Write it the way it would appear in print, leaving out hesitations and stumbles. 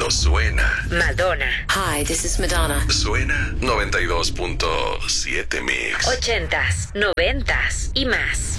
Esto suena. Madonna. Hi, this is Madonna. Suena 92.7 Mix. 80s, 90s y más.